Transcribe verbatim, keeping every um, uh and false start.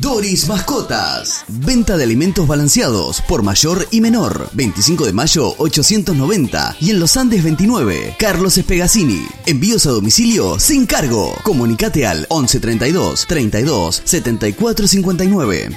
Doris Mascotas. Venta de alimentos balanceados por mayor y menor. veinticinco de mayo ochocientos noventa y en Los Andes veintinueve. Carlos Espegacini. Envíos a domicilio sin cargo. Comunicate al once treinta y dos, treinta y dos, setenta y cuatro cincuenta y nueve.